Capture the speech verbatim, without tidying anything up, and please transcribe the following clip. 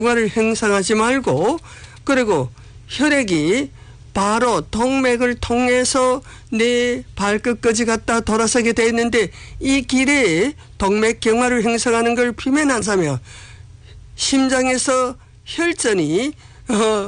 경화를 형성하지 말고 그리고 혈액이 바로 동맥을 통해서 내 발끝까지 갔다 돌아서게 돼 있는데 이 길에 동맥 경화를 형성하는 걸 비면한다면 심장에서 혈전이 어